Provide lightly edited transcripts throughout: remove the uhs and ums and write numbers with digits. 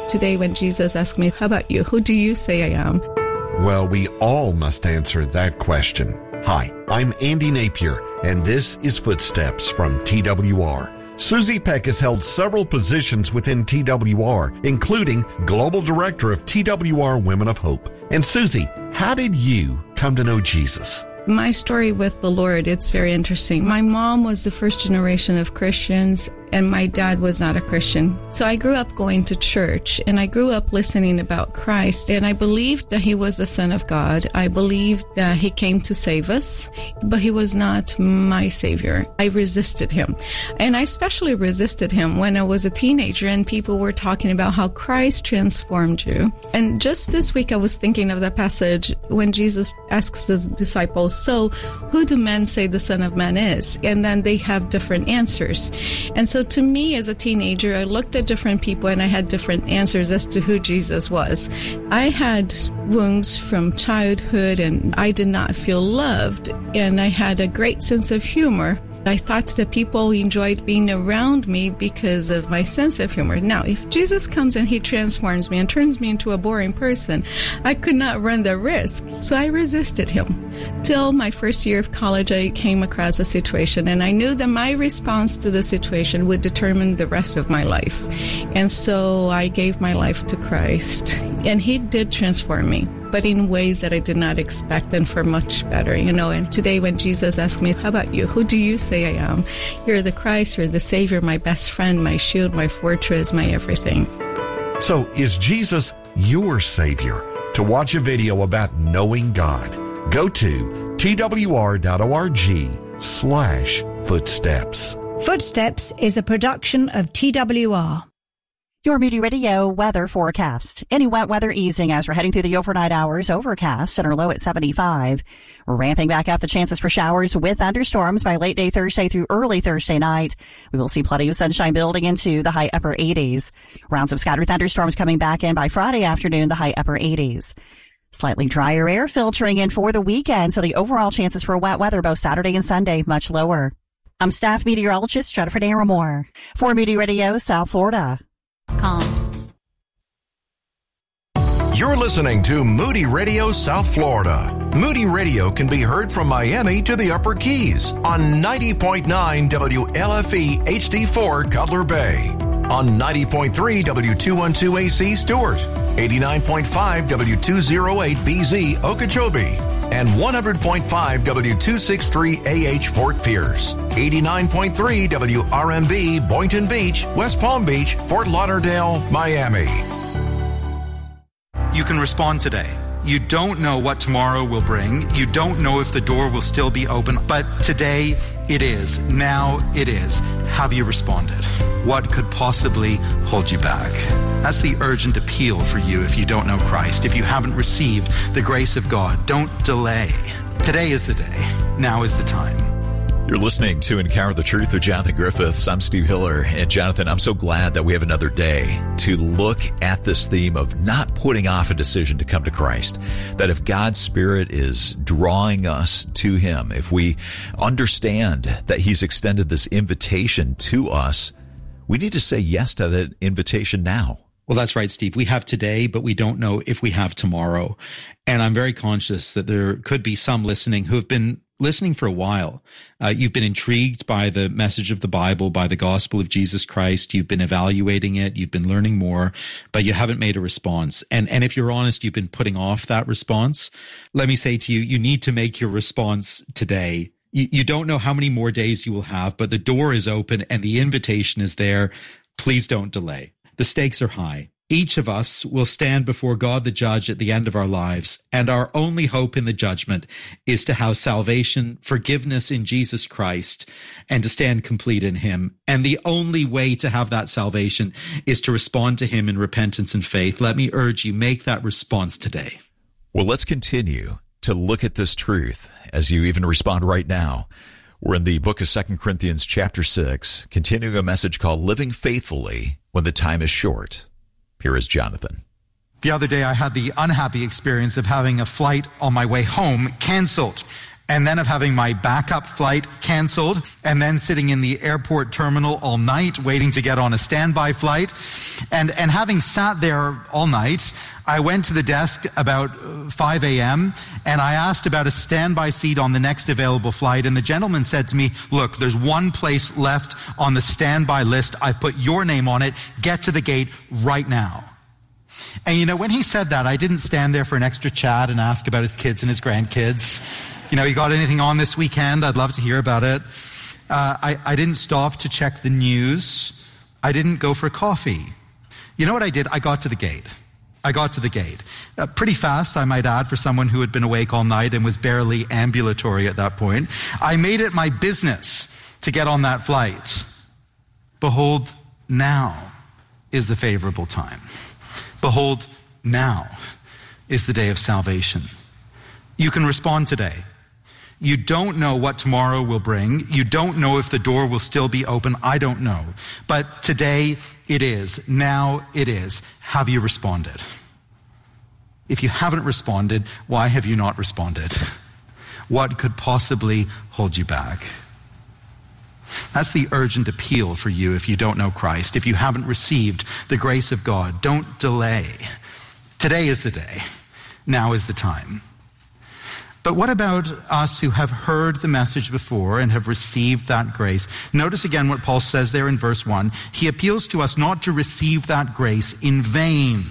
Today when Jesus asked me, how about you? Who do you say I am? Well, we all must answer that question. Hi, I'm Andy Napier, and this is Footsteps from TWR. Susie Peck has held several positions within TWR, including Global Director of TWR Women of Hope. And Susie, how did you come to know Jesus? My story with the Lord, it's very interesting. My mom was the first generation of Christians, and my dad was not a Christian. So I grew up going to church, and I grew up listening about Christ, and I believed that he was the Son of God. I believed that he came to save us, but he was not my Savior. I resisted him. And I especially resisted him when I was a teenager, and people were talking about how Christ transformed you. And just this week, I was thinking of that passage when Jesus asks his disciples, so who do men say the Son of Man is? And then they have different answers. And so to me, as a teenager, I looked at different people and I had different answers as to who Jesus was. I had wounds from childhood and I did not feel loved, and I had a great sense of humor. I thought that people enjoyed being around me because of my sense of humor. Now, if Jesus comes and he transforms me and turns me into a boring person, I could not run the risk. So I resisted him. Till my first year of college, I came across a situation, and I knew that my response to the situation would determine the rest of my life. And so I gave my life to Christ, and he did transform me, but in ways that I did not expect, and for much better, And today when Jesus asked me, how about you? Who do you say I am? You're the Christ, you're the Savior, my best friend, my shield, my fortress, my everything. So is Jesus your Savior? To watch a video about knowing God, go to twr.org/footsteps. Footsteps is a production of TWR. Your Moody Radio weather forecast. Any wet weather easing as we're heading through the overnight hours. Overcast and our low at 75. Ramping back up the chances for showers with thunderstorms by late day Thursday through early Thursday night. We will see plenty of sunshine building into the high upper 80s. Rounds of scattered thunderstorms coming back in by Friday afternoon, the high upper 80s. Slightly drier air filtering in for the weekend, so the overall chances for wet weather both Saturday and Sunday much lower. I'm staff meteorologist Jennifer Naramore for Moody Radio, South Florida. You're listening to Moody Radio South Florida. Moody Radio can be heard from Miami to the Upper Keys on 90.9 WLFE HD4 Cutler Bay, on 90.3 W212 AC Stewart, 89.5 W208 BZ Okeechobee, and 100.5 W263 AH Fort Pierce, 89.3 WRMB Boynton Beach, West Palm Beach, Fort Lauderdale, Miami. You can respond today. You don't know what tomorrow will bring. You don't know if the door will still be open, but today it is. Now it is. Have you responded? What could possibly hold you back? That's the urgent appeal for you if you don't know Christ. If you haven't received the grace of God, don't delay. Today is the day. Now is the time. You're listening to Encounter the Truth with Jonathan Griffiths. I'm Steve Hiller. And Jonathan, I'm so glad that we have another day to look at this theme of not putting off a decision to come to Christ. That if God's Spirit is drawing us to Him, if we understand that He's extended this invitation to us, we need to say yes to that invitation now. Well, that's right, Steve. We have today, but we don't know if we have tomorrow. And I'm very conscious that there could be some listening who have been listening for a while. You've been intrigued by the message of the Bible, by the gospel of Jesus Christ. You've been evaluating it. You've been learning more, but you haven't made a response. And if you're honest, you've been putting off that response. Let me say to you, you need to make your response today. You don't know how many more days you will have, but the door is open and the invitation is there. Please don't delay. The stakes are high. Each of us will stand before God the Judge at the end of our lives, and our only hope in the judgment is to have salvation, forgiveness in Jesus Christ, and to stand complete in Him. And the only way to have that salvation is to respond to Him in repentance and faith. Let me urge you, make that response today. Well, let's continue to look at this truth as you even respond right now. We're in the book of 2 Corinthians chapter 6, continuing a message called Living Faithfully When the Time is Short. Here is Jonathan. The other day, I had the unhappy experience of having a flight on my way home canceled. and then of having my backup flight canceled, and then sitting in the airport terminal all night waiting to get on a standby flight. And having sat there all night, I went to the desk about 5 a.m. and I asked about a standby seat on the next available flight, and the gentleman said to me, look, there's one place left on the standby list. I've put your name on it. Get to the gate right now. And you know, when he said that, I didn't stand there for an extra chat and ask about his kids and his grandkids. You know, you got anything on this weekend? I'd love to hear about it. I didn't stop to check the news. I didn't go for coffee. You know what I did? I got to the gate. Pretty fast, I might add, for someone who had been awake all night and was barely ambulatory at that point. I made it my business to get on that flight. Behold, now is the favorable time. Behold, now is the day of salvation. You can respond today. You don't know what tomorrow will bring. You don't know if the door will still be open. I don't know. But today it is. Now it is. Have you responded? If you haven't responded, why have you not responded? What could possibly hold you back? That's the urgent appeal for you if you don't know Christ. If you haven't received the grace of God, don't delay. Today is the day. Now is the time. But what about us who have heard the message before and have received that grace? Notice again what Paul says there in verse 1. He appeals to us not to receive that grace in vain.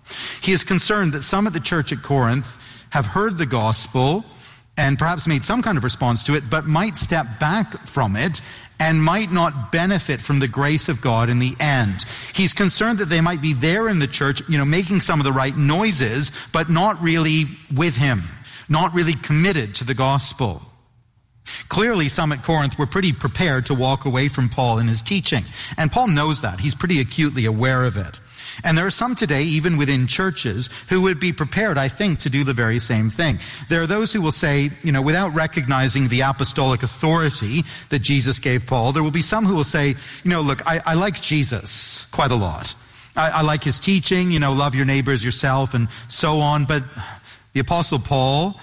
He is concerned that some at the church at Corinth have heard the gospel and perhaps made some kind of response to it, but might step back from it and might not benefit from the grace of God in the end. He's concerned that they might be there in the church, making some of the right noises, but not really with him. Not really committed to the gospel. Clearly, some at Corinth were pretty prepared to walk away from Paul and his teaching. And Paul knows that. He's pretty acutely aware of it. And there are some today, even within churches, who would be prepared, I think, to do the very same thing. There are those who will say, without recognizing the apostolic authority that Jesus gave Paul, there will be some who will say, look, I like Jesus quite a lot. I like his teaching, love your neighbor as yourself and so on, but the Apostle Paul,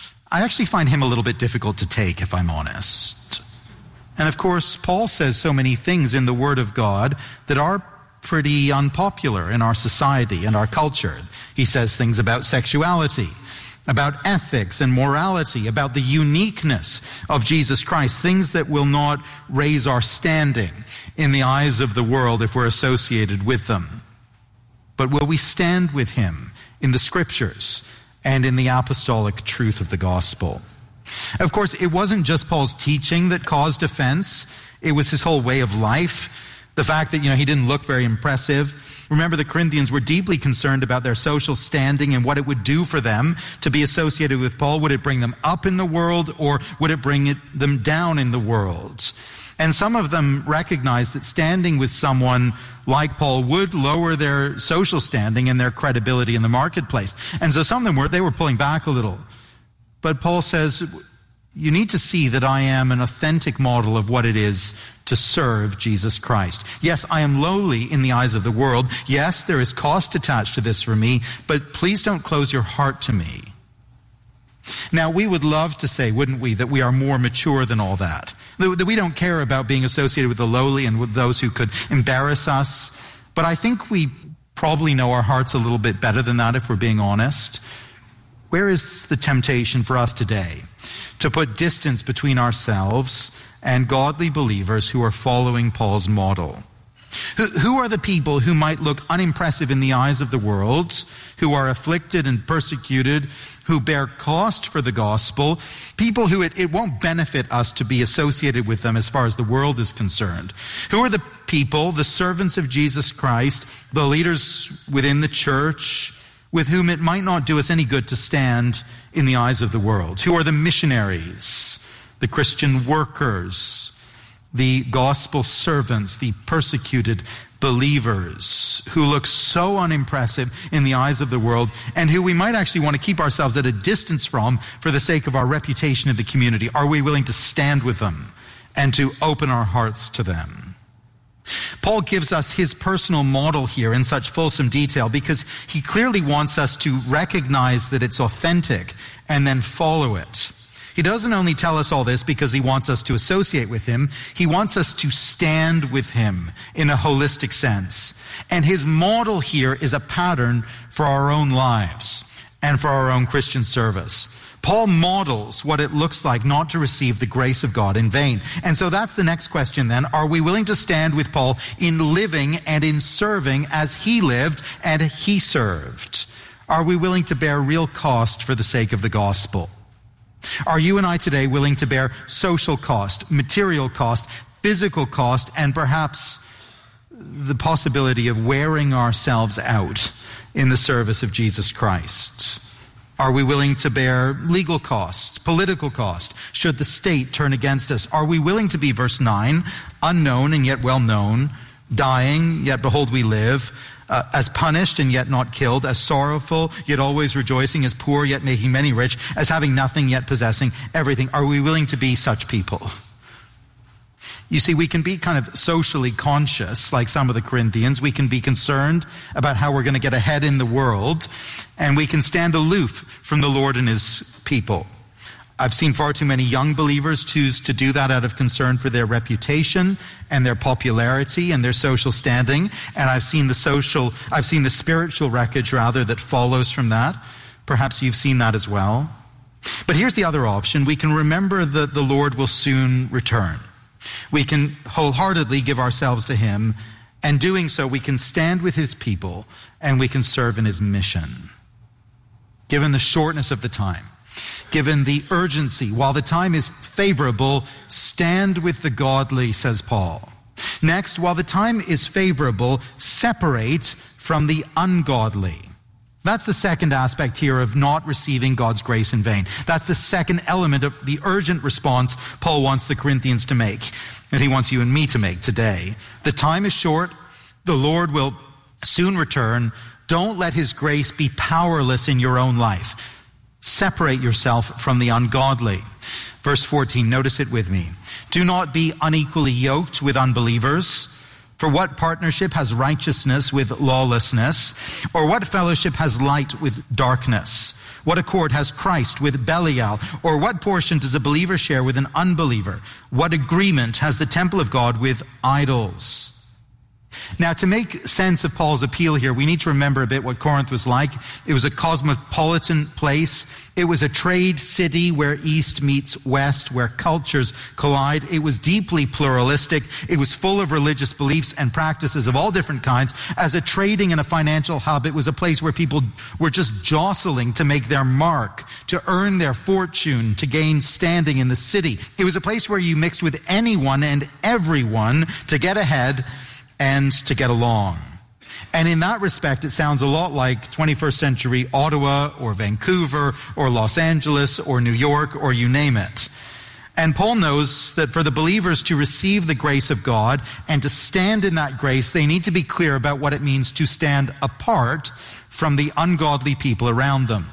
I actually find him a little bit difficult to take, if I'm honest. And of course, Paul says so many things in the Word of God that are pretty unpopular in our society and our culture. He says things about sexuality, about ethics and morality, about the uniqueness of Jesus Christ, things that will not raise our standing in the eyes of the world if we're associated with them. But will we stand with him in the Scriptures and in the apostolic truth of the gospel? Of course, it wasn't just Paul's teaching that caused offense. It was his whole way of life. The fact that, he didn't look very impressive. Remember, the Corinthians were deeply concerned about their social standing and what it would do for them to be associated with Paul. Would it bring them up in the world, or would it bring them down in the world? And some of them recognized that standing with someone like Paul would lower their social standing and their credibility in the marketplace. And so some of them they were pulling back a little. But Paul says, you need to see that I am an authentic model of what it is to serve Jesus Christ. Yes, I am lowly in the eyes of the world. Yes, there is cost attached to this for me, but please don't close your heart to me. Now, we would love to say, wouldn't we, that we are more mature than all that. That we don't care about being associated with the lowly and with those who could embarrass us. But I think we probably know our hearts a little bit better than that if we're being honest. Where is the temptation for us today to put distance between ourselves and godly believers who are following Paul's model? Who are the people who might look unimpressive in the eyes of the world, who are afflicted and persecuted, who bear cost for the gospel, people who it won't benefit us to be associated with them as far as the world is concerned? Who are the people, the servants of Jesus Christ, the leaders within the church, with whom it might not do us any good to stand in the eyes of the world? Who are the missionaries, the Christian workers, the gospel servants, the persecuted believers who look so unimpressive in the eyes of the world and who we might actually want to keep ourselves at a distance from for the sake of our reputation in the community? Are we willing to stand with them and to open our hearts to them? Paul gives us his personal model here in such fulsome detail because he clearly wants us to recognize that it's authentic and then follow it. He doesn't only tell us all this because he wants us to associate with him, he wants us to stand with him in a holistic sense. And his model here is a pattern for our own lives and for our own Christian service. Paul models what it looks like not to receive the grace of God in vain. And so that's the next question then. Are we willing to stand with Paul in living and in serving as he lived and he served? Are we willing to bear real cost for the sake of the gospel? Are you and I today willing to bear social cost, material cost, physical cost, and perhaps the possibility of wearing ourselves out in the service of Jesus Christ? Are we willing to bear legal cost, political cost, should the state turn against us? Are we willing to be, verse 9, unknown and yet well known, dying, yet behold we live, as punished and yet not killed, as sorrowful, yet always rejoicing, as poor, yet making many rich, as having nothing, yet possessing everything? Are we willing to be such people? You see, we can be kind of socially conscious, like some of the Corinthians. We can be concerned about how we're going to get ahead in the world, and we can stand aloof from the Lord and his people. I've seen far too many young believers choose to do that out of concern for their reputation and their popularity and their social standing. And I've seen the spiritual wreckage rather that follows from that. Perhaps you've seen that as well. But here's the other option. We can remember that the Lord will soon return. We can wholeheartedly give ourselves to him, and doing so we can stand with his people and we can serve in his mission. Given the shortness of the time, given the urgency, while the time is favorable, stand with the godly, says Paul. Next, while the time is favorable, separate from the ungodly. That's the second aspect here of not receiving God's grace in vain. That's the second element of the urgent response Paul wants the Corinthians to make, and he wants you and me to make today. The time is short. The Lord will soon return. Don't let his grace be powerless in your own life. Separate yourself from the ungodly. Verse 14, notice it with me. Do not be unequally yoked with unbelievers. For what partnership has righteousness with lawlessness? Or what fellowship has light with darkness? What accord has Christ with Belial? Or what portion does a believer share with an unbeliever? What agreement has the temple of God with idols? Now, to make sense of Paul's appeal here, we need to remember a bit what Corinth was like. It was a cosmopolitan place. It was a trade city where East meets West, where cultures collide. It was deeply pluralistic. It was full of religious beliefs and practices of all different kinds. As a trading and a financial hub, it was a place where people were just jostling to make their mark, to earn their fortune, to gain standing in the city. It was a place where you mixed with anyone and everyone to get ahead and to get along. And in that respect, it sounds a lot like 21st century Ottawa or Vancouver or Los Angeles or New York or you name it. And Paul knows that for the believers to receive the grace of God and to stand in that grace, they need to be clear about what it means to stand apart from the ungodly people around them.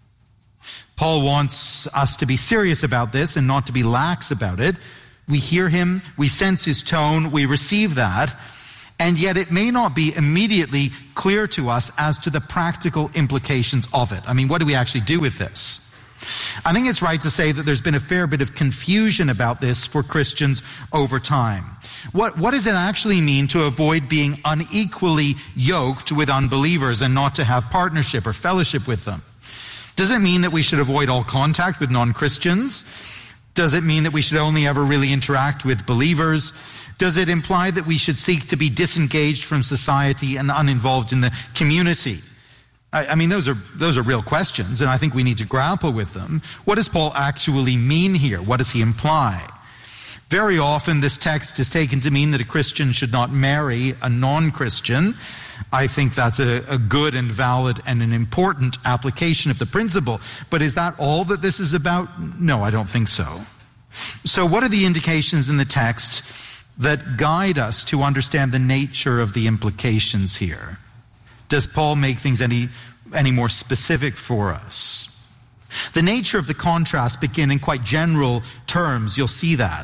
Paul wants us to be serious about this and not to be lax about it. We hear him, we sense his tone, we receive that. And yet it may not be immediately clear to us as to the practical implications of it. I mean, what do we actually do with this? I think it's right to say that there's been a fair bit of confusion about this for Christians over time. What does it actually mean to avoid being unequally yoked with unbelievers and not to have partnership or fellowship with them? Does it mean that we should avoid all contact with non-Christians? Does it mean that we should only ever really interact with believers? Does it imply that we should seek to be disengaged from society and uninvolved in the community? I mean, those are real questions, and I think we need to grapple with them. What does Paul actually mean here? What does he imply? Very often this text is taken to mean that a Christian should not marry a non-Christian. I think that's a good and valid and an important application of the principle. But is that all that this is about? No, I don't think so. So what are the indications in the text that guide us to understand the nature of the implications here? Does Paul make things any more specific for us? The nature of the contrast begin in quite general terms. You'll see that.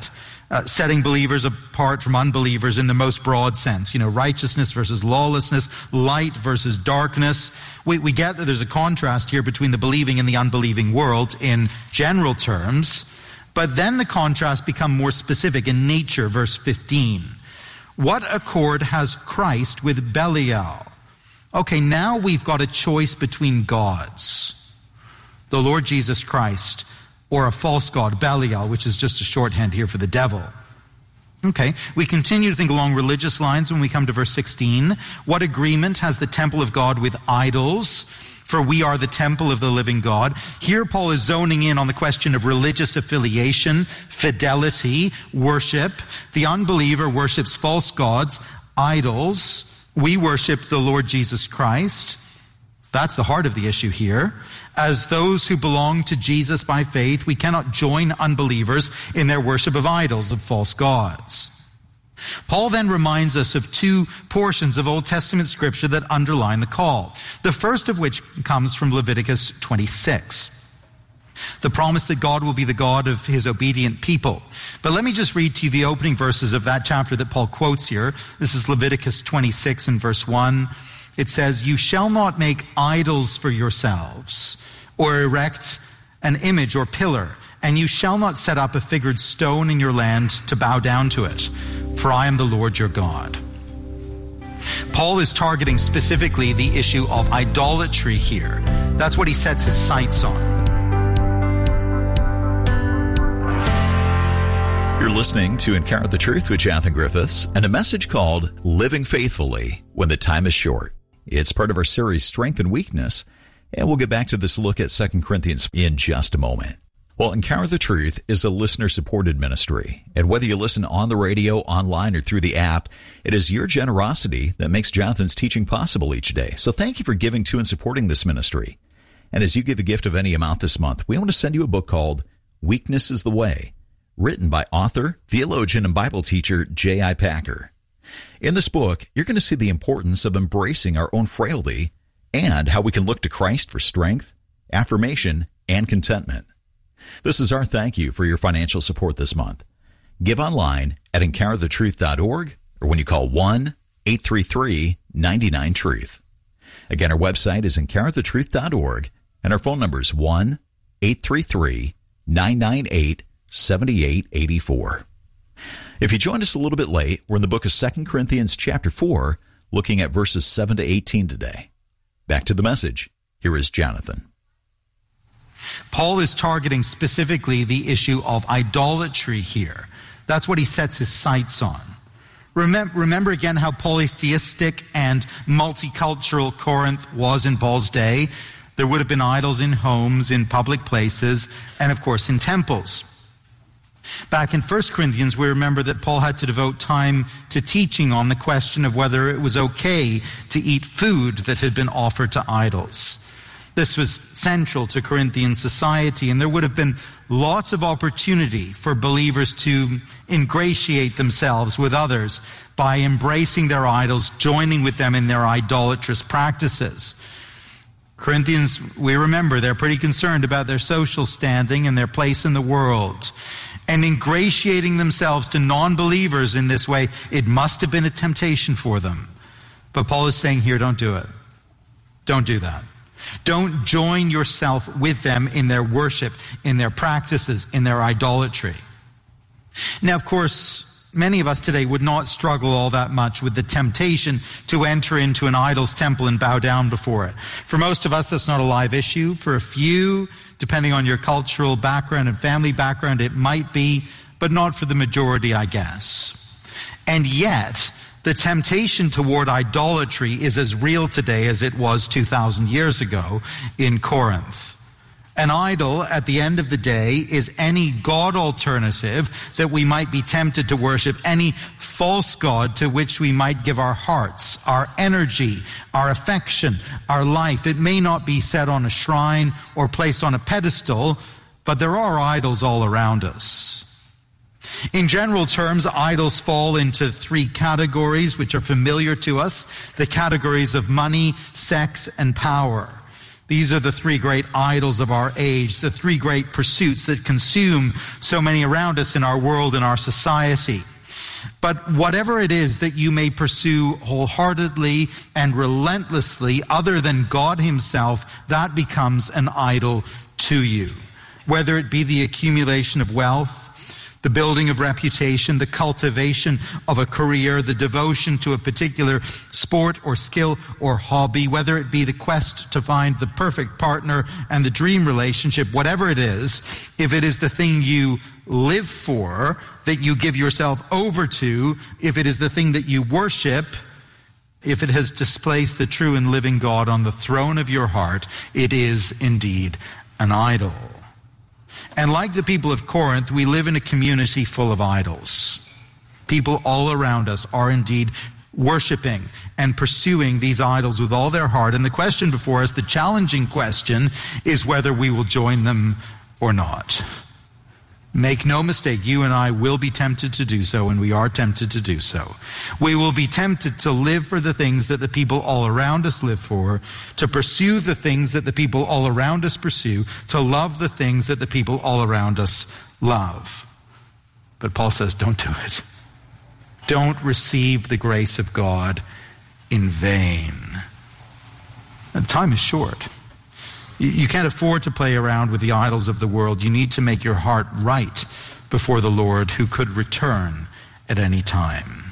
setting believers apart from unbelievers in the most broad sense. Righteousness versus lawlessness, light versus darkness. We get that there's a contrast here between the believing and the unbelieving world in general terms, but then the contrast becomes more specific in nature, verse 15. What accord has Christ with Belial? Okay, now we've got a choice between gods. The Lord Jesus Christ or a false god, Belial, which is just a shorthand here for the devil. Okay, we continue to think along religious lines when we come to verse 16. What agreement has the temple of God with idols? For we are the temple of the living God. Here Paul is zoning in on the question of religious affiliation, fidelity, worship. The unbeliever worships false gods, idols. We worship the Lord Jesus Christ. That's the heart of the issue here. As those who belong to Jesus by faith, we cannot join unbelievers in their worship of idols, of false gods. Paul then reminds us of two portions of Old Testament scripture that underline the call. The first of which comes from Leviticus 26. The promise that God will be the God of his obedient people. But let me just read to you the opening verses of that chapter that Paul quotes here. This is Leviticus 26 and verse 1. It says, "You shall not make idols for yourselves, or erect an image or pillar, and you shall not set up a figured stone in your land to bow down to it, for I am the Lord your God." Paul is targeting specifically the issue of idolatry here. That's what he sets his sights on. You're listening to Encounter the Truth with Jonathan Griffiths and a message called Living Faithfully When the Time is Short. It's part of our series Strength and Weakness, and we'll get back to this look at 2 Corinthians in just a moment. Well, Encounter the Truth is a listener-supported ministry, and whether you listen on the radio, online, or through the app, it is your generosity that makes Jonathan's teaching possible each day. So thank you for giving to and supporting this ministry. And as you give a gift of any amount this month, we want to send you a book called Weakness is the Way, written by author, theologian, and Bible teacher J.I. Packer. In this book, you're going to see the importance of embracing our own frailty and how we can look to Christ for strength, affirmation, and contentment. This is our thank you for your financial support this month. Give online at encounterthetruth.org or when you call 1-833-99-TRUTH. Again, our website is encounterthetruth.org and our phone number is 1-833-998-7884. If you joined us a little bit late, we're in the book of 2 Corinthians chapter 4, looking at verses 7 to 18 today. Back to the message. Here is Jonathan. Paul is targeting specifically the issue of idolatry here. That's what he sets his sights on. Remember again how polytheistic and multicultural Corinth was in Paul's day. There would have been idols in homes, in public places, and of course in temples. Back in 1 Corinthians, we remember that Paul had to devote time to teaching on the question of whether it was okay to eat food that had been offered to idols. This was central to Corinthian society, and there would have been lots of opportunity for believers to ingratiate themselves with others by embracing their idols, joining with them in their idolatrous practices. Corinthians, we remember, they're pretty concerned about their social standing and their place in the world. And ingratiating themselves to non-believers in this way, it must have been a temptation for them. But Paul is saying here, don't do it. Don't do that. Don't join yourself with them in their worship, in their practices, in their idolatry. Now, of course, many of us today would not struggle all that much with the temptation to enter into an idol's temple and bow down before it. For most of us, that's not a live issue. For a few, depending on your cultural background and family background, it might be, but not for the majority, I guess. And yet, the temptation toward idolatry is as real today as it was 2,000 years ago in Corinth. An idol, at the end of the day, is any god alternative that we might be tempted to worship, any false god to which we might give our hearts, our energy, our affection, our life. It may not be set on a shrine or placed on a pedestal, but there are idols all around us. In general terms, idols fall into three categories which are familiar to us: the categories of money, sex, and power. These are the three great idols of our age, the three great pursuits that consume so many around us in our world and our society. But whatever it is that you may pursue wholeheartedly and relentlessly other than God himself, that becomes an idol to you. Whether it be the accumulation of wealth, the building of reputation, the cultivation of a career, the devotion to a particular sport or skill or hobby, whether it be the quest to find the perfect partner and the dream relationship, whatever it is, if it is the thing you live for, that you give yourself over to, if it is the thing that you worship, if it has displaced the true and living God on the throne of your heart, it is indeed an idol. And like the people of Corinth, we live in a community full of idols. People all around us are indeed worshiping and pursuing these idols with all their heart. And the question before us, the challenging question, is whether we will join them or not. Make no mistake, you and I will be tempted to do so, and we are tempted to do so. We will be tempted to live for the things that the people all around us live for, to pursue the things that the people all around us pursue, to love the things that the people all around us love. But Paul says, don't do it. Don't receive the grace of God in vain. And time is short. You can't afford to play around with the idols of the world. You need to make your heart right before the Lord, who could return at any time.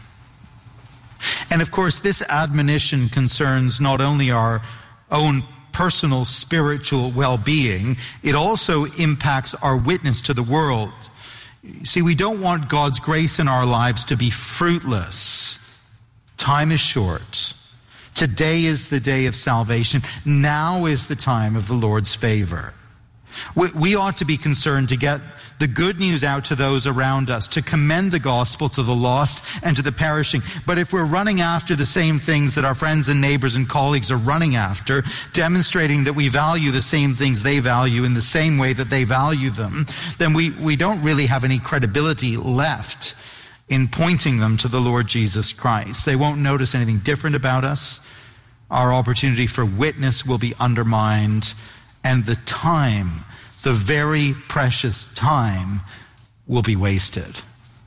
And of course, this admonition concerns not only our own personal spiritual well-being, it also impacts our witness to the world. See, we don't want God's grace in our lives to be fruitless. Time is short. Today is the day of salvation. Now is the time of the Lord's favor. We ought to be concerned to get the good news out to those around us, to commend the gospel to the lost and to the perishing. But if we're running after the same things that our friends and neighbors and colleagues are running after, demonstrating that we value the same things they value in the same way that they value them, then we don't really have any credibility left in pointing them to the Lord Jesus Christ. They won't notice anything different about us. Our opportunity for witness will be undermined, and the time, the very precious time, will be wasted.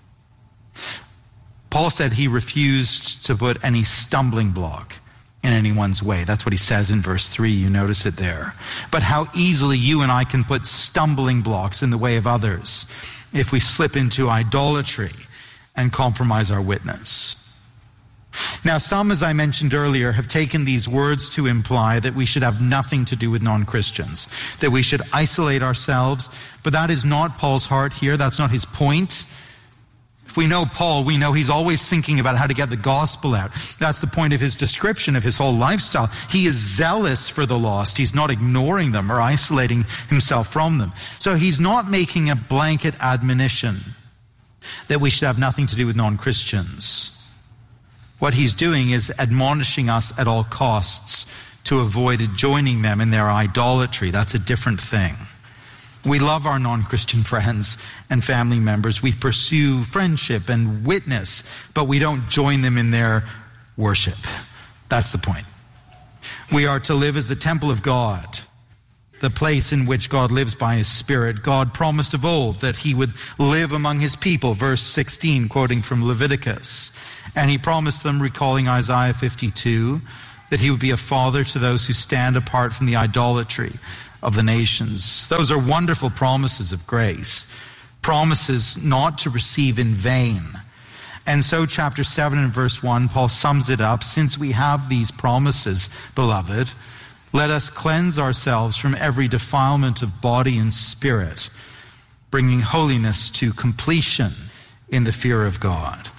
Paul said he refused to put any stumbling block in anyone's way. That's what he says in verse 3. You notice it there. But how easily you and I can put stumbling blocks in the way of others if we slip into idolatry and compromise our witness. Now, some, as I mentioned earlier, have taken these words to imply that we should have nothing to do with non-Christians, that we should isolate ourselves, but that is not Paul's heart here. That's not his point. If we know Paul, we know he's always thinking about how to get the gospel out. That's the point of his description of his whole lifestyle. He is zealous for the lost. He's not ignoring them or isolating himself from them. So he's not making a blanket admonition that we should have nothing to do with non-Christians. What he's doing is admonishing us at all costs to avoid joining them in their idolatry. That's a different thing. We love our non-Christian friends and family members. We pursue friendship and witness, but we don't join them in their worship. That's the point. We are to live as the temple of God, the place in which God lives by his Spirit. God promised of old that he would live among his people, verse 16, quoting from Leviticus. And he promised them, recalling Isaiah 52, that he would be a father to those who stand apart from the idolatry of the nations. Those are wonderful promises of grace, promises not to receive in vain. And so chapter 7 and verse 1, Paul sums it up. Since we have these promises, beloved, let us cleanse ourselves from every defilement of body and spirit, bringing holiness to completion in the fear of God.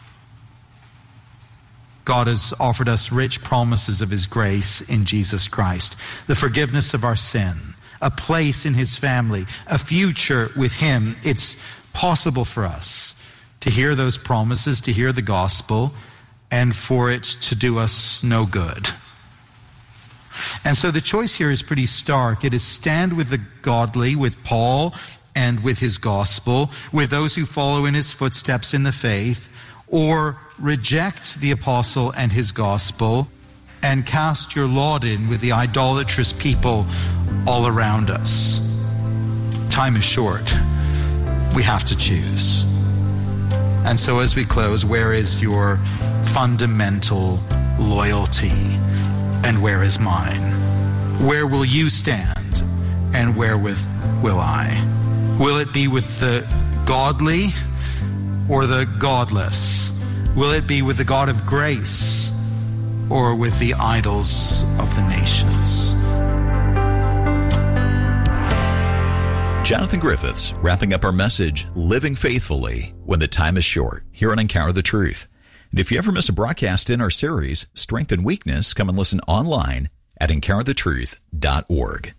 God has offered us rich promises of his grace in Jesus Christ, the forgiveness of our sin, a place in his family, a future with him. It's possible for us to hear those promises, to hear the gospel, and for it to do us no good. And so the choice here is pretty stark. It is stand with the godly, with Paul and with his gospel, with those who follow in his footsteps in the faith, or reject the apostle and his gospel and cast your lot in with the idolatrous people all around us. Time is short. We have to choose. And so as we close, where is your fundamental loyalty and where is mine? Where will you stand and wherewith will I? Will it be with the godly or the godless? Will it be with the God of grace or with the idols of the nations? Jonathan Griffiths wrapping up our message, Living Faithfully When the Time is Short, here on Encounter the Truth. And if you ever miss a broadcast in our series, Strength and Weakness, come and listen online at EncounterTheTruth.org.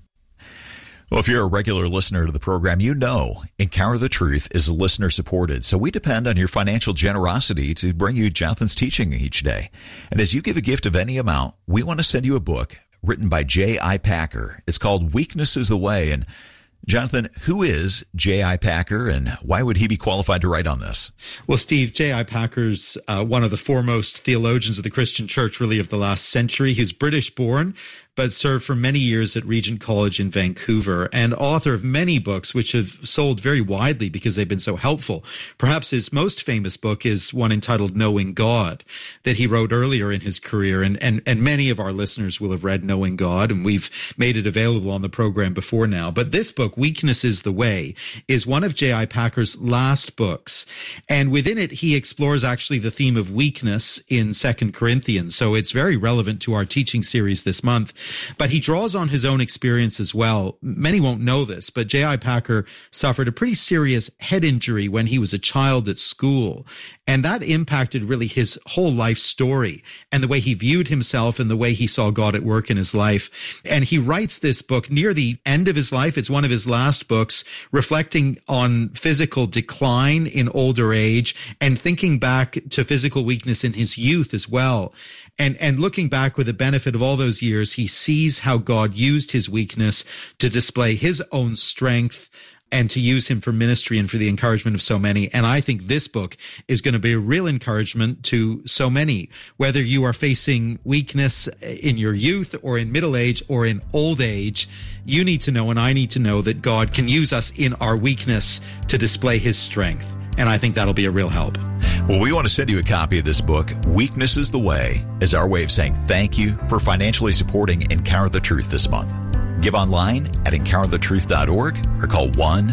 Well, if you're a regular listener to the program, you know Encounter the Truth is listener-supported, so we depend on your financial generosity to bring you Jonathan's teaching each day. And as you give a gift of any amount, we want to send you a book written by J.I. Packer. It's called Weakness is the Way. And Jonathan, who is J.I. Packer, and why would he be qualified to write on this? Well, Steve, J.I. Packer's one of the foremost theologians of the Christian church, really, of the last century. He's British-born, but served for many years at Regent College in Vancouver, and author of many books which have sold very widely because they've been so helpful. Perhaps his most famous book is one entitled Knowing God that he wrote earlier in his career, and many of our listeners will have read Knowing God, and we've made it available on the program before now. But this book, Weakness is the Way, is one of J.I. Packer's last books, and within it he explores actually the theme of weakness in 2 Corinthians, so it's very relevant to our teaching series this month. But he draws on his own experience as well. Many won't know this, but J.I. Packer suffered a pretty serious head injury when he was a child at school. And that impacted really his whole life story and the way he viewed himself and the way he saw God at work in his life. And he writes this book near the end of his life. It's one of his last books, reflecting on physical decline in older age and thinking back to physical weakness in his youth as well. And looking back with the benefit of all those years, he sees how God used his weakness to display his own strength and to use him for ministry and for the encouragement of so many. And I think this book is going to be a real encouragement to so many, whether you are facing weakness in your youth or in middle age or in old age. You need to know, and I need to know, that God can use us in our weakness to display his strength. And I think that'll be a real help. Well, we want to send you a copy of this book, Weakness is the Way, as our way of saying thank you for financially supporting Encounter the Truth this month. Give online at EncounterTheTruth.org or call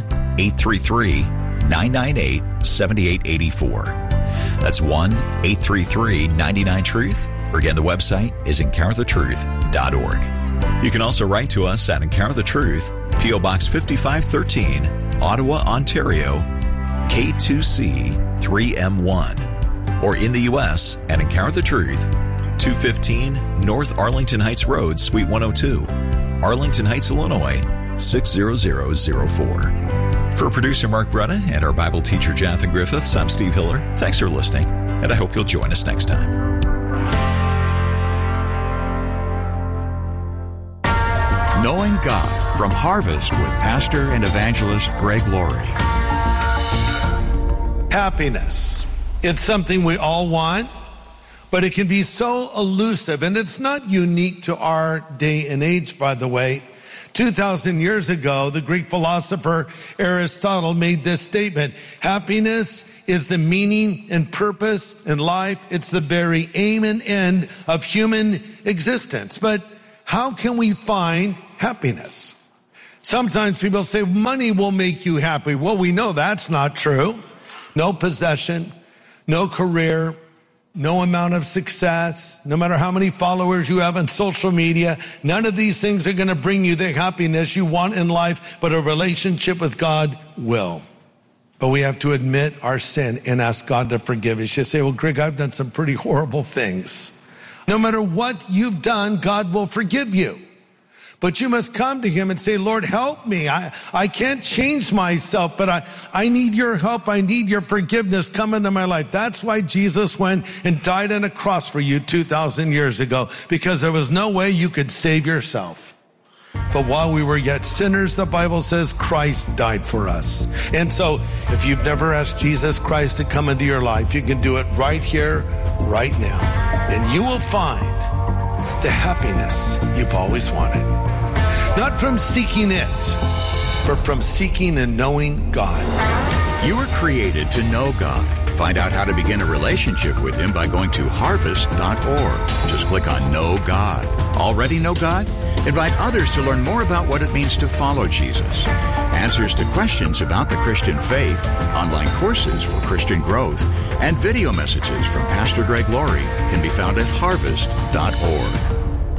1-833-998-7884. That's 1-833-99-TRUTH. Or again, the website is EncounterTheTruth.org. You can also write to us at Encounter the Truth, P.O. Box 5513, Ottawa, Ontario, K2C 3M1, or in the U.S. at Encounter the Truth, 215 North Arlington Heights Road, Suite 102, Arlington Heights, Illinois, 60004. For producer Mark Bretta and our Bible teacher Jonathan Griffiths, I'm Steve Hiller. Thanks for listening, and I hope you'll join us next time. Knowing God from Harvest with Pastor and Evangelist Greg Laurie. Happiness. It's something we all want, but it can be so elusive, and it's not unique to our day and age, by the way. 2,000 years ago, the Greek philosopher Aristotle made this statement: happiness is the meaning and purpose in life. It's the very aim and end of human existence. But how can we find happiness? Sometimes people say money will make you happy. Well, we know that's not true. No possession, no career, no amount of success, no matter how many followers you have on social media, none of these things are going to bring you the happiness you want in life, but a relationship with God will. But we have to admit our sin and ask God to forgive us. You say, well, Greg, I've done some pretty horrible things. No matter what you've done, God will forgive you. But you must come to him and say, Lord, help me. I can't change myself, but I need your help. I need your forgiveness. Come into my life. That's why Jesus went and died on a cross for you 2,000 years ago, because there was no way you could save yourself. But while we were yet sinners, the Bible says Christ died for us. And so if you've never asked Jesus Christ to come into your life, you can do it right here, right now. And you will find the happiness you've always wanted. not from seeking it, but from seeking and knowing God. You were created to know God. Find out how to begin a relationship with Him by going to harvest.org. Just click on Know God. Already know God? Invite others to learn more about what it means to follow Jesus. Answers to questions about the Christian faith, online courses for Christian growth, and video messages from Pastor Greg Laurie can be found at harvest.org.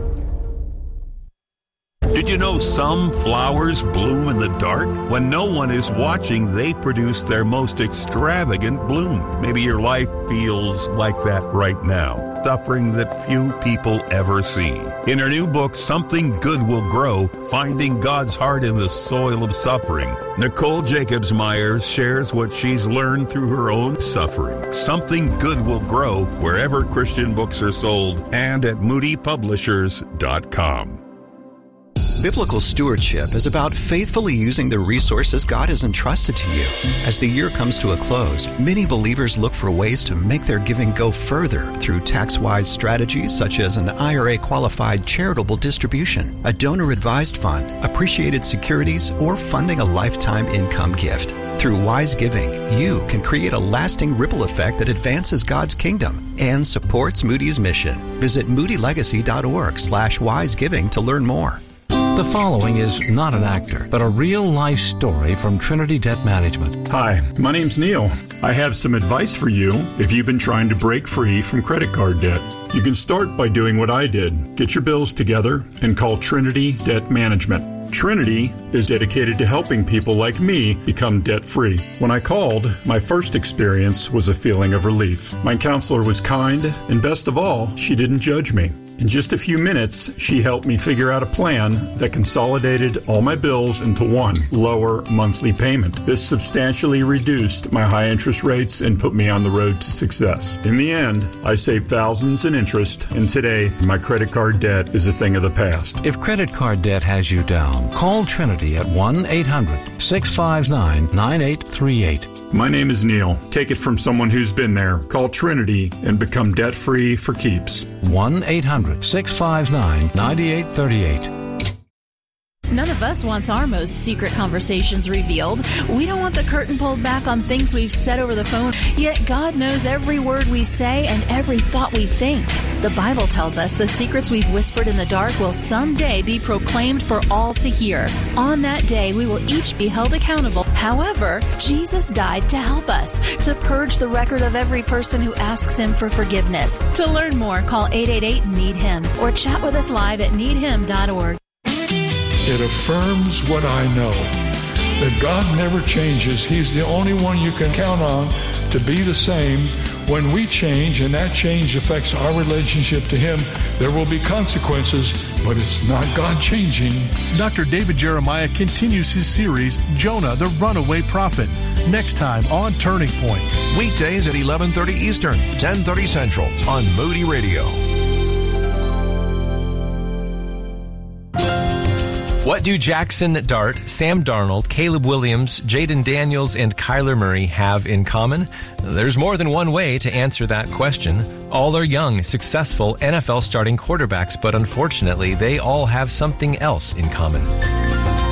Did you know some flowers bloom in the dark? When no one is watching, they produce their most extravagant bloom. Maybe your life feels like that right now. Suffering that few people ever see. In her new book, Something Good Will Grow, Finding God's Heart in the Soil of Suffering, Nicole Jacobs Myers shares what she's learned through her own suffering. Something Good Will Grow wherever Christian books are sold and at moodypublishers.com. Biblical stewardship is about faithfully using the resources God has entrusted to you. As the year comes to a close, many believers look for ways to make their giving go further through tax-wise strategies such as an IRA-qualified charitable distribution, a donor-advised fund, appreciated securities, or funding a lifetime income gift. Through wise giving, you can create a lasting ripple effect that advances God's kingdom and supports Moody's mission. Visit moodylegacy.org/wisegiving to learn more. The following is not an actor, but a real-life story from Trinity Debt Management. Hi, my name's Neil. I have some advice for you if you've been trying to break free from credit card debt. You can start by doing what I did. Get your bills together and call Trinity Debt Management. Trinity is dedicated to helping people like me become debt-free. When I called, my first experience was a feeling of relief. My counselor was kind, and best of all, she didn't judge me. In just a few minutes, she helped me figure out a plan that consolidated all my bills into one lower monthly payment. This substantially reduced my high interest rates and put me on the road to success. In the end, I saved thousands in interest, and today, my credit card debt is a thing of the past. If credit card debt has you down, call Trinity at 1-800-659-9838. My name is Neil. Take it from someone who's been there. Call Trinity and become debt-free for keeps. 1-800-659-9838. None of us wants our most secret conversations revealed. We don't want the curtain pulled back on things we've said over the phone, yet God knows every word we say and every thought we think. The Bible tells us the secrets we've whispered in the dark will someday be proclaimed for all to hear. On that day, we will each be held accountable. However, Jesus died to help us, to purge the record of every person who asks Him for forgiveness. To learn more, call 888-NEED-HIM or chat with us live at needhim.org. It affirms what I know, that God never changes. He's the only one you can count on to be the same. When we change and that change affects our relationship to Him, there will be consequences, but it's not God changing. Dr. David Jeremiah continues his series, Jonah, the Runaway Prophet, next time on Turning Point. Weekdays at 11:30 Eastern, 10:30 Central on Moody Radio. What do Jackson Dart, Sam Darnold, Caleb Williams, Jaden Daniels, and Kyler Murray have in common? There's more than one way to answer that question. All are young, successful NFL starting quarterbacks, but unfortunately, they all have something else in common.